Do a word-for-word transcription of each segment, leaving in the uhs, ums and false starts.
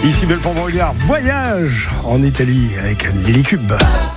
Ici Belfort-Montbéliard, voyage en Italie avec Lily Cube.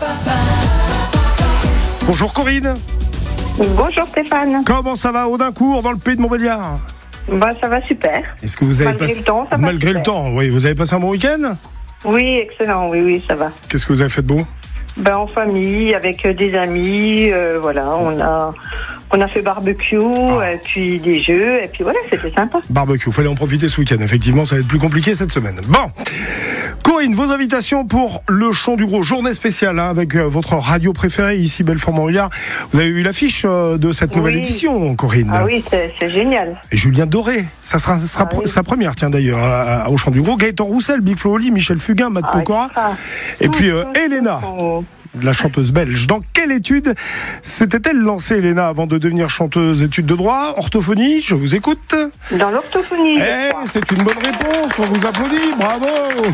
Bonjour Corinne. Bonjour Stéphane. Comment ça va Audincourt dans le pays de Montbéliard? Bah ça va super. Est-ce que vous avez Malgré passé le temps, ça va Malgré super. le temps, oui. Vous avez passé un bon week-end? Oui, excellent, oui, oui, ça va. Qu'est-ce que vous avez fait de beau? Ben en famille, avec des amis, euh, voilà, on a on a fait barbecue, Ah. et puis des jeux, et puis voilà, c'était sympa. Barbecue, fallait en profiter ce week-end. Effectivement, ça va être plus compliqué cette semaine. Bon, Corinne, vos invitations pour le Chant du Gros, journée spéciale hein, avec euh, votre radio préférée ici Belfort-Montbéliard. Vous avez vu l'affiche euh, de cette nouvelle Oui. édition, Corinne? Ah oui, c'est, c'est génial. Et Julien Doré, ça sera, ça sera Ah oui. sa première, tiens d'ailleurs, à- à- au Chant du Gros. Gaëtan Roussel, Big Flo Oli, Michel Fugain, Matt Ah, Pokora, ça. et puis euh, Tout, Elena, tout, la chanteuse belge. Dans quelle étude s'était-elle lancée, Elena, avant de devenir chanteuse? Études de droit, orthophonie, je vous écoute. tout. Dans l'orthophonie. Eh, c'est une bonne réponse, on vous applaudit, bravo.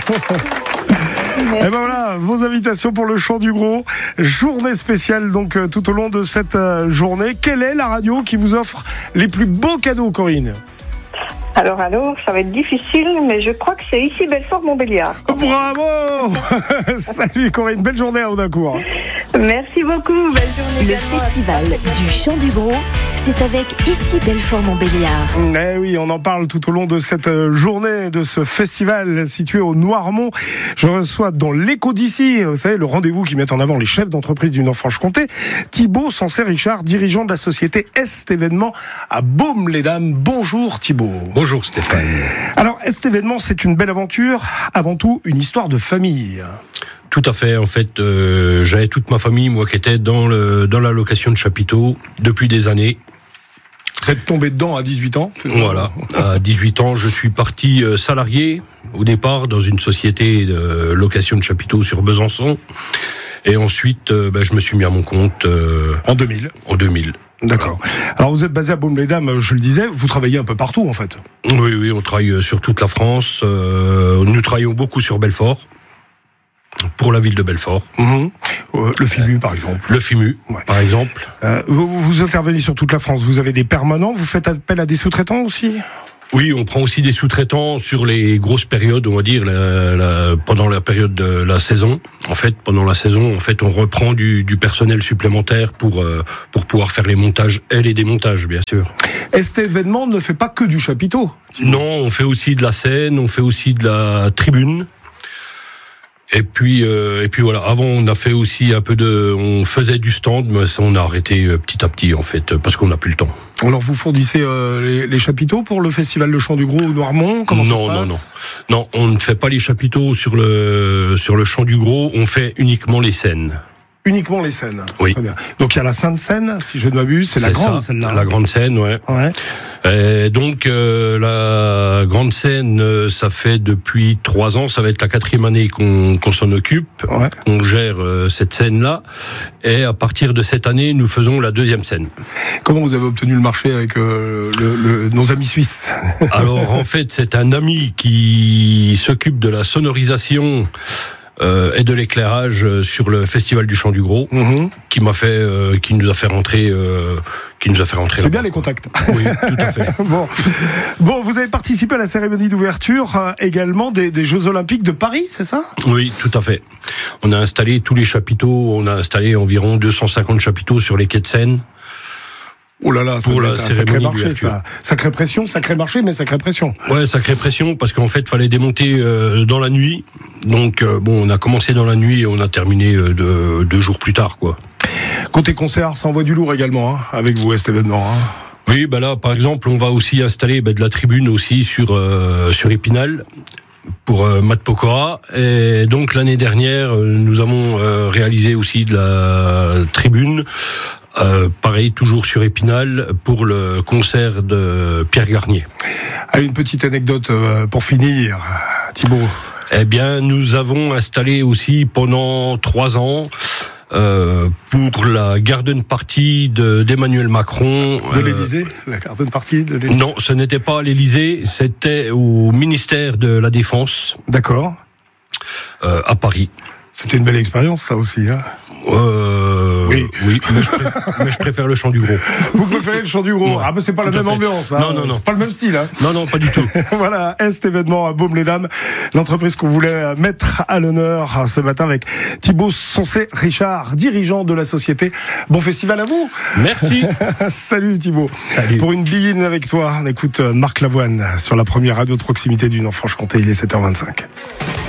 Et ben voilà, vos invitations pour le Chant du Gros, journée spéciale donc euh, tout au long de cette euh, journée. Quelle est la radio qui vous offre les plus beaux cadeaux, Corinne? Alors, alors, ça va être difficile, mais je crois que c'est ici Belfort-Montbéliard. Bravo. Salut Corinne, belle journée à Audincourt. Merci beaucoup, belle journée. Le également. festival du Chant du Gros, c'est avec ici Belfort-Montbéliard. Eh oui, on en parle tout au long de cette euh, journée, de ce festival situé au Noirmont. Je reçois dans l'écho d'ici, vous savez, le rendez-vous qui met en avant les chefs d'entreprise du Nord-Franche-Comté, Thibaut Sensé-Richard, dirigeant de la société Est Événement à Baume-les-Dames. Bonjour Thibaut. Bonjour Stéphane. Alors, Est Événement, c'est une belle aventure, avant tout une histoire de famille. Tout à fait. En fait, euh, j'avais toute ma famille, moi, qui était dans le dans la location de chapiteaux depuis des années. Vous êtes tombé dedans à dix-huit ans, c'est ça? Voilà. À dix-huit ans, je suis parti euh, salarié au départ dans une société de location de chapiteaux sur Besançon. Et ensuite, euh, ben, je me suis mis à mon compte euh, En deux mille. en deux mille. D'accord. Alors, vous êtes basé à Baume-les-Dames, je le disais, vous travaillez un peu partout, en fait. Oui, oui, on travaille sur toute la France. Euh, nous travaillons beaucoup sur Belfort, pour la ville de Belfort. Mmh. Euh, le FIMU, par exemple. Le FIMU, Ouais. par exemple. Euh, vous, vous intervenez sur toute la France. Vous avez des permanents. Vous faites appel à des sous-traitants aussi? Oui, on prend aussi des sous-traitants sur les grosses périodes, on va dire, la, la, pendant la période de la saison. En fait, pendant la saison, en fait, on reprend du, du personnel supplémentaire pour euh, pour pouvoir faire les montages et les démontages, bien sûr. Est Événement ne fait pas que du chapiteau. Non, on fait aussi de la scène, on fait aussi de la tribune. Et puis euh, et puis voilà. Avant, on a fait aussi un peu de, on faisait du stand, mais ça, on a arrêté euh, petit à petit en fait, parce qu'on n'a plus le temps. Alors, vous fournissez euh, les, les chapiteaux pour le festival Le Chant du Gros au Noirmont. Comment non, ça se non, passe? non, non. On ne fait pas les chapiteaux sur le sur le Chant du Gros. On fait uniquement les scènes. Uniquement les scènes. Oui. Très bien. Donc, il y a la Sainte Seine, si je ne m'abuse. C'est la grande, ça, celle-là. La grande scène, ouais. Ouais. Et donc euh, la grande scène, euh, ça fait depuis trois ans, ça va être la quatrième année qu'on qu'on s'en occupe, Ouais. on gère euh, cette scène-là, et à partir de cette année, nous faisons la deuxième scène. Comment vous avez obtenu le marché avec euh, le, le, nos amis suisses? Alors en fait, c'est un ami qui s'occupe de la sonorisation euh, et de l'éclairage sur le festival du Chant du Gros, Mmh. qui m'a fait, euh, qui nous a fait rentrer, euh, qui nous a fait rentrer. C'est là-bas. bien les contacts. Oui, tout à fait. Bon. Bon, vous avez participé à la cérémonie d'ouverture euh, également des, des Jeux Olympiques de Paris, c'est ça? Oui, tout à fait. On a installé tous les chapiteaux, on a installé environ deux cent cinquante chapiteaux sur les quais de Seine. Oh là là, ça Pour doit la être un sacré cérémonie marché, d'ouverture. ça. Sacrée pression, sacré marché, mais sacrée pression. Ouais, sacrée pression, parce qu'en fait, fallait démonter euh, dans la nuit. Donc, euh, bon, on a commencé dans la nuit et on a terminé euh, de, deux jours plus tard, quoi. Côté concert, ça envoie du lourd également, hein, avec vous, cet événement. Hein. Oui, bah là, par exemple, on va aussi installer bah, de la tribune aussi sur euh, sur Épinal pour euh, Matt Pokora. Et donc l'année dernière, euh, nous avons euh, réalisé aussi de la tribune. Euh, pareil, toujours sur Épinal, pour le concert de Pierre Garnier. Ah, une petite anecdote euh, pour finir, Thibaut. Eh bien, nous avons installé aussi pendant trois ans euh, pour la garden party de, d'Emmanuel Macron. De euh, l'Élysée, la garden party de l'Élysée. Non, ce n'était pas à l'Élysée, c'était au ministère de la Défense D'accord. euh, à Paris. C'était une belle expérience, ça aussi. Hein. Euh, oui, oui mais, je préfère, mais je préfère le chant du gros. Vous préférez le chant du gros? Ouais, ah, ben c'est pas la même fait. ambiance. Hein. Non, non, non. C'est pas le même style. Hein. Non, non, pas du tout. Voilà, Est événement à Baume-les-Dames, l'entreprise qu'on voulait mettre à l'honneur ce matin avec Thibaut Soncé-Richard, dirigeant de la société. Bon festival à vous. Merci. Salut Thibaut. Salut. Pour une billine avec toi, on écoute Marc Lavoine sur la première radio de proximité du Nord-Franche-Comté. Il est sept heures vingt-cinq.